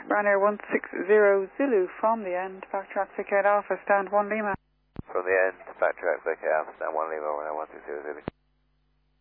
Ryanair 160 Zulu from the end, backtrack Vicat Alpha, stand 1 Lima. From the end, backtrack Vicat Alpha, stand 1 Lima, Ryanair 160 Zulu.